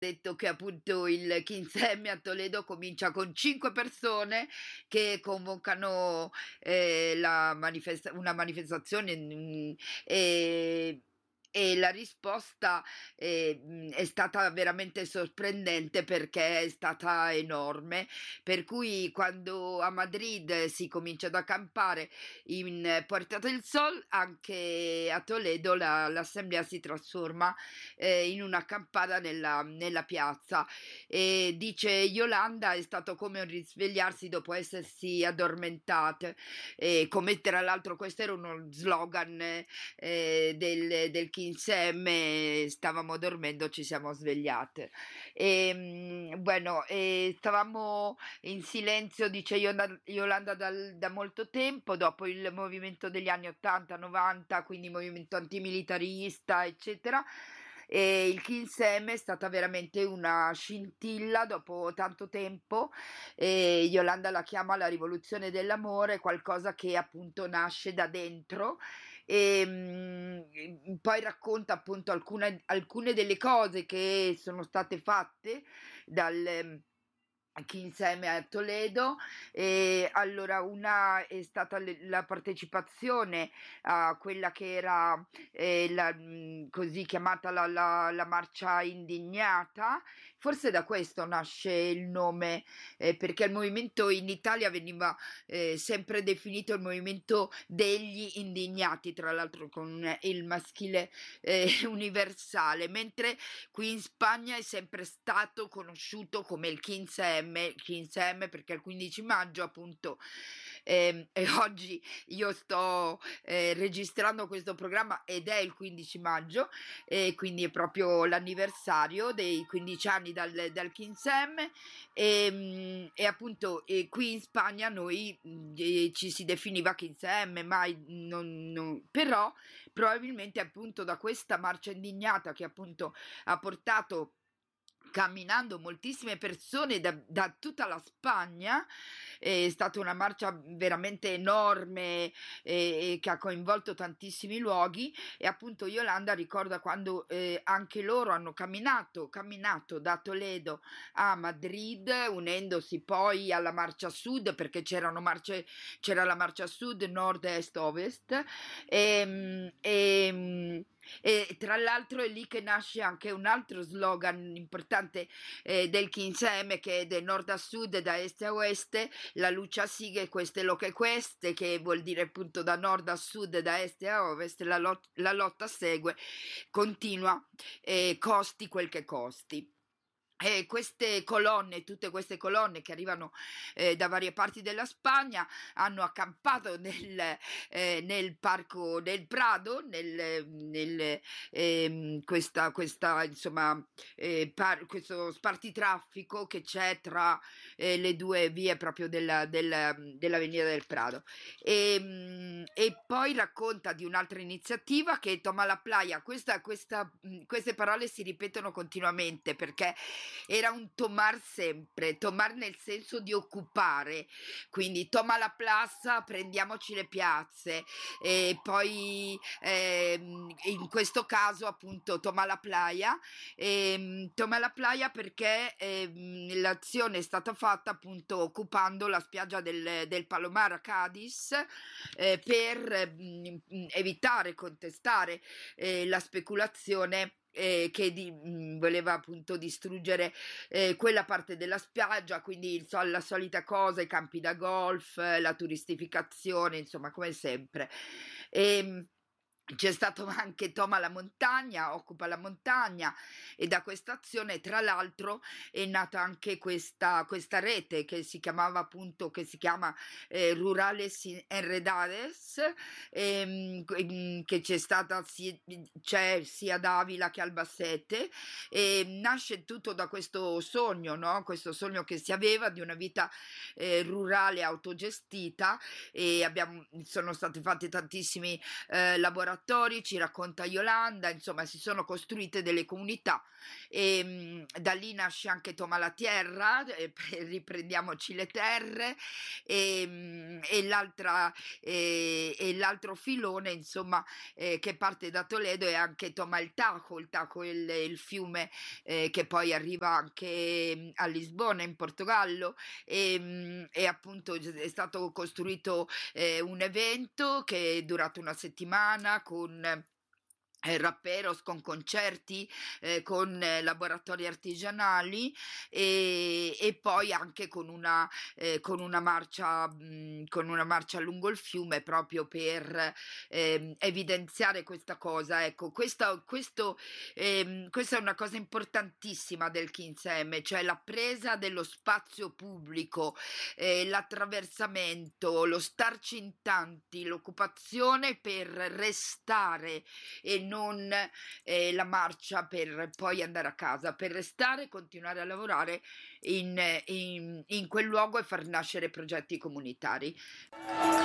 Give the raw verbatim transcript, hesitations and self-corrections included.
detto che appunto il Kinsemme a Toledo comincia con cinque persone che convocano eh, la manifesta- una manifestazione mm, e, e la risposta eh, mh, è stata veramente sorprendente perché è stata enorme, per cui quando a Madrid si comincia ad accampare in Puerta del Sol, anche a Toledo la- l'assemblea si trasforma eh, in una campana nella, nella piazza, e dice Yolanda è stato come un risvegliarsi dopo essersi addormentate, e come tra l'altro questo era uno slogan eh, del, del Kinsemme, stavamo dormendo, ci siamo svegliate. E, mh, bueno, e stavamo in silenzio, dice Yolanda, Yolanda dal- da molto tempo, dopo il movimento degli anni ottanta novanta, quindi movimento antimilitarista, eccetera. E il Kinsemme è stata veramente una scintilla dopo tanto tempo, e Yolanda la chiama la rivoluzione dell'amore, qualcosa che appunto nasce da dentro, e mh, poi racconta appunto alcune, alcune delle cose che sono state fatte dal Kinsemme a Toledo. E allora una è stata le- la partecipazione a quella che era eh, la, mh, così chiamata la, la- la marcia indignata. Forse da questo nasce il nome, eh, perché il movimento in Italia veniva eh, sempre definito il movimento degli indignati, tra l'altro con il maschile eh, universale, mentre qui in Spagna è sempre stato conosciuto come il Kinsemme, Kinsemme perché il quindici maggio appunto, ehm, e oggi io sto eh, registrando questo programma ed è il quindici maggio, e quindi è proprio l'anniversario dei quindici anni dal, dal Kinsemme, e, mm, e appunto e qui in Spagna noi mm, eh, ci si definiva Kinsemme, mai non, non- però probabilmente appunto da questa marcia indignata che appunto ha portato camminando moltissime persone da, da tutta la Spagna, è stata una marcia veramente enorme e, e che ha coinvolto tantissimi luoghi, e appunto Yolanda ricorda quando eh, anche loro hanno camminato, camminato da Toledo a Madrid, unendosi poi alla marcia sud, perché c'erano marce, c'era la marcia sud, nord, est, ovest, e, e e tra l'altro è lì che nasce anche un altro slogan importante eh, del Kinsemme, che è da nord a sud, da est a oeste, la lucha sigue, queste lo che queste, che vuol dire appunto da nord a sud, da est a ovest, la, lot- la lotta segue, continua, eh, costi quel che costi. E queste colonne, tutte queste colonne che arrivano eh, da varie parti della Spagna, hanno accampato nel, eh, nel parco del Prado, nel, nel ehm, questa, questa, insomma, eh, par- questo spartitraffico che c'è tra eh, le due vie proprio della, della, dell'Avenida del Prado. E, mm, e poi racconta di un'altra iniziativa che è Toma la Playa. Questa, questa, mm, queste parole si ripetono continuamente perché era un tomar sempre, tomar nel senso di occupare, quindi toma la plaza, prendiamoci le piazze, e poi ehm, in questo caso appunto toma la playa, ehm, toma la playa perché ehm, l'azione è stata fatta appunto occupando la spiaggia del, del Palomar a Cadiz, eh, per mh, evitare, contestare eh, la speculazione eh, che di, mh, voleva appunto distruggere eh, quella parte della spiaggia, quindi il so- la solita cosa, i campi da golf, eh, la turistificazione, insomma, come sempre. E, c'è stato anche Toma la montagna, occupa la montagna, e da questa azione tra l'altro è nata anche questa, questa rete che si chiamava appunto, che si chiama eh, Rurales Enredades, ehm, che c'è stata si- c'è sia ad Avila che al Bassete, e nasce tutto da questo sogno, no? Questo sogno che si aveva di una vita eh, rurale autogestita, e abbiamo, sono stati fatti tantissimi eh, laboratori laboratori, ci racconta Yolanda, insomma si sono costruite delle comunità e mh, da lì nasce anche Toma la Tierra, eh, riprendiamoci le terre e, mh, e, l'altra, e, e l'altro filone insomma eh, che parte da Toledo è anche Toma il Tajo, il Tajo è il, il fiume eh, che poi arriva anche a Lisbona in Portogallo e, e appunto è stato costruito eh, un evento che è durato una settimana con eh, rapperos, con concerti, eh, con eh, laboratori artigianali e, e poi anche con una, eh, con una marcia, mh, con una marcia lungo il fiume proprio per ehm, evidenziare questa cosa. Ecco, questa, questo, ehm, questa è una cosa importantissima del quindici emme, cioè la presa dello spazio pubblico, eh, l'attraversamento, lo starci in tanti, l'occupazione per restare e non eh, la marcia per poi andare a casa, per restare, continuare a lavorare in, in, in quel luogo e far nascere progetti comunitari.